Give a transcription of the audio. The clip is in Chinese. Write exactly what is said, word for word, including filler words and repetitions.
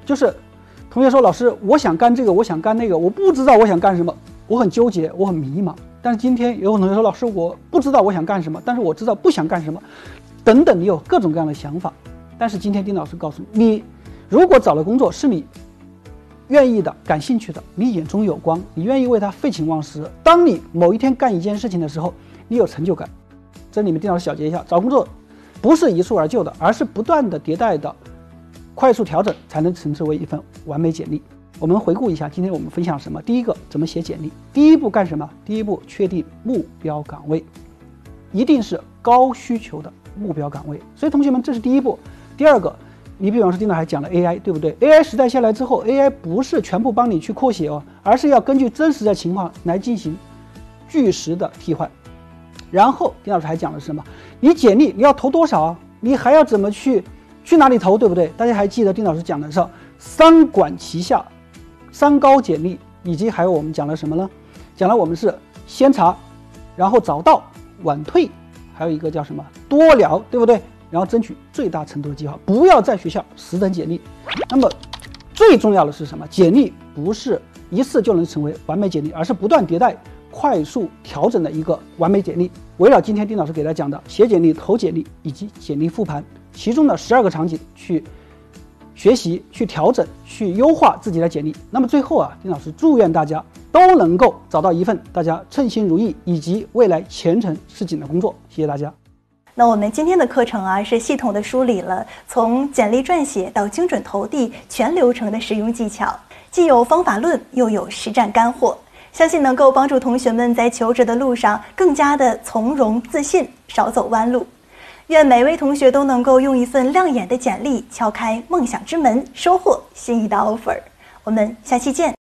就是同学说老师，我想干这个，我想干那个，我不知道我想干什么，我很纠结，我很迷茫。但是今天有同学说老师，我不知道我想干什么，但是我知道不想干什么，等等，你有各种各样的想法。但是今天丁老师告诉你，你如果找了工作是你愿意的、感兴趣的，你眼中有光，你愿意为它废寝忘食，当你某一天干一件事情的时候，你有成就感。这里面丁老师小结一下，找工作不是一蹴而就的，而是不断的迭代的快速调整，才能成为一份完美简历。我们回顾一下今天我们分享什么。第一个，怎么写简历。第一步干什么？第一步确定目标岗位，一定是高需求的目标岗位。所以同学们，这是第一步。第二个，你比方说丁老师还讲了 A I， 对不对？ A I 时代下来之后， A I 不是全部帮你去扩写哦，而是要根据真实的情况来进行据实的替换。然后丁老师还讲的是什么？你简历你要投多少啊？你还要怎么去去哪里投，对不对？大家还记得丁老师讲的是三管齐下、三高简历，以及还有我们讲了什么呢？讲了我们是先查，然后早到晚退，还有一个叫什么多聊，对不对？然后争取最大程度的绩效，不要在学校死等简历。那么最重要的是什么？简历不是一次就能成为完美简历，而是不断迭代、快速调整的一个完美简历。围绕今天丁老师给大家讲的写简历、投简历以及简历复盘其中的十二个场景去学习、去调整、去优化自己的简历。那么最后啊，丁老师祝愿大家都能够找到一份大家称心如意以及未来前程似锦的工作。谢谢大家。 那我们今天的课程啊，是系统的梳理了从简历撰写到精准投递全流程的实用技巧，既有方法论，又有实战干货，相信能够帮助同学们在求职的路上更加的从容自信，少走弯路。愿每位同学都能够用一份亮眼的简历敲开梦想之门，收获心仪的 offer。我们下期见。